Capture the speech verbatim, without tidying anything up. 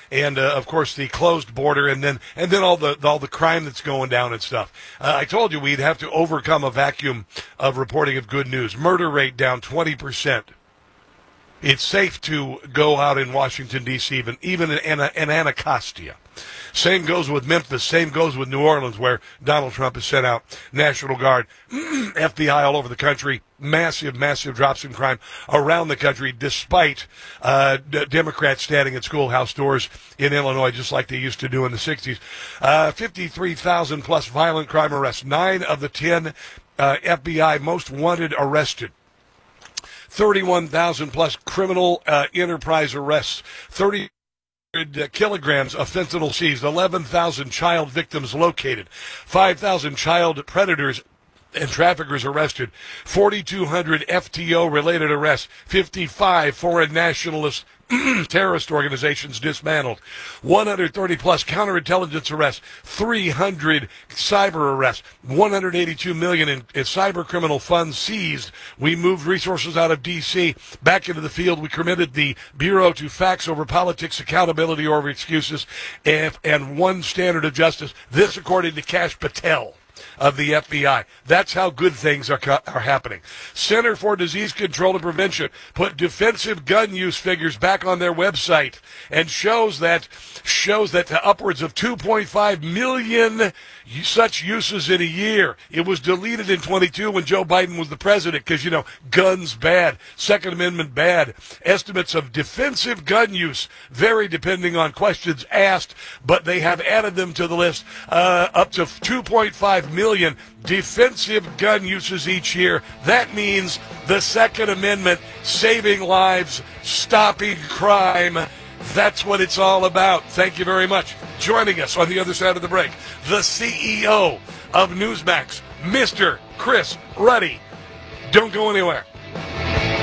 and uh, of course the closed border, and then and then all the all the crime that's going down and stuff. Uh, I told you we'd have to overcome a vacuum of reporting of good news. Murder rate down twenty percent. It's safe to go out in Washington, D C, even, even in, in, in Anacostia. Same goes with Memphis. Same goes with New Orleans, where Donald Trump has sent out National Guard, F B I all over the country. Massive, massive drops in crime around the country, despite uh, d- Democrats standing at schoolhouse doors in Illinois, just like they used to do in the sixties. Uh, fifty-three thousand plus violent crime arrests. Nine of the ten uh, F B I most wanted arrested. thirty-one thousand plus criminal uh, enterprise arrests, thirty kilograms of fentanyl seized, eleven thousand child victims located, five thousand child predators and traffickers arrested, forty-two hundred F T O-related arrests, fifty-five foreign nationalist terrorist organizations dismantled, one hundred thirty plus counterintelligence arrests, three hundred cyber arrests, one hundred eighty-two million in, in cyber criminal funds seized. We moved resources out of D C back into the field. We committed the Bureau to facts over politics, accountability over excuses, and, and one standard of justice. This according to Kash Patel of the F B I. That's how good things are are happening. Center for Disease Control and Prevention put defensive gun use figures back on their website and shows that shows that to upwards of two point five million such uses in a year. It was deleted in twenty-two when Joe Biden was the president because, you know, guns bad, Second Amendment bad. Estimates of defensive gun use vary depending on questions asked, but they have added them to the list, uh, up to two point five million defensive gun uses each year. That means the Second Amendment saving lives, stopping crime. That's what it's all about. Thank you very much. Joining us on the other side of the break, the C E O of Newsmax, Mister Chris Ruddy. Don't go anywhere.